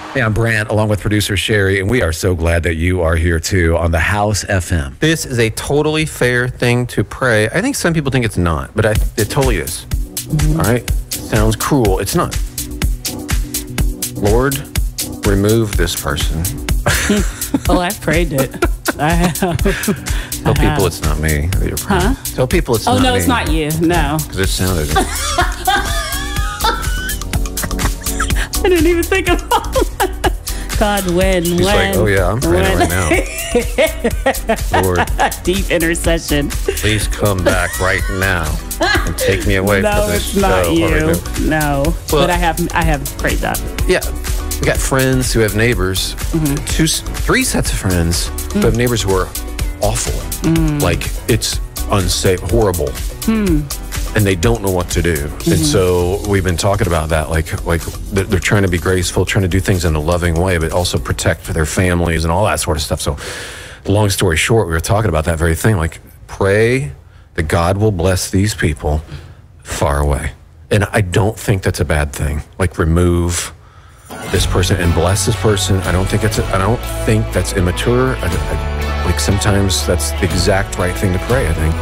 Hey, I'm Brant, along with producer Sherry, and we are so glad that you are here too on the House FM. This is a totally fair thing to pray. I think some people think it's not, but it totally is. All right? Sounds cruel. It's not. Lord, remove this person. Oh, I've prayed it. I have. Tell people it's not me that you're praying. Huh? Tell people it's not me. Oh, no, it's not you. No. Because it sounded... I didn't even think of all that. God, when? He's like, oh yeah, I'm praying it right now. Lord, deep intercession. please come back right now and take me away No, from this it's not show. you. No, Well- but I have prayed that. Yeah, we got friends who have neighbors, three sets of friends who have neighbors who are awful. Like, it's unsafe, horrible. And they don't know what to do. And so we've been talking about that, like they're trying to be graceful, trying to do things in a loving way, but also protect their families and all that sort of stuff. So long story short, we were talking about that very thing, like pray that God will bless these people far away. And I don't think that's a bad thing. Like, remove this person and bless this person. I don't think that's immature. Like, sometimes that's the exact right thing to pray, I think.